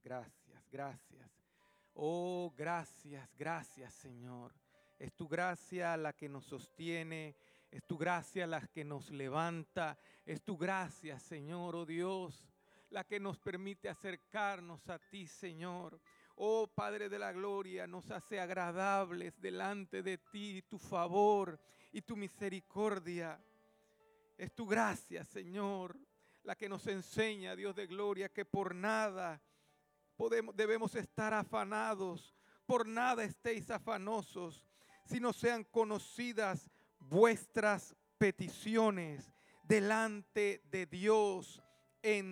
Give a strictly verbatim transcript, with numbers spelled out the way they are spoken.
gracias, gracias. Oh, gracias, gracias, Señor. Es tu gracia la que nos sostiene, es tu gracia la que nos levanta, es tu gracia, Señor, oh Dios, la que nos permite acercarnos a ti, Señor. Oh, Padre de la gloria, nos hace agradables delante de ti tu favor y tu misericordia. Es tu gracia, Señor, la que nos enseña, Dios de gloria, que por nada podemos, debemos estar afanados, por nada estéis afanosos, sino sean conocidas vuestras peticiones delante de Dios en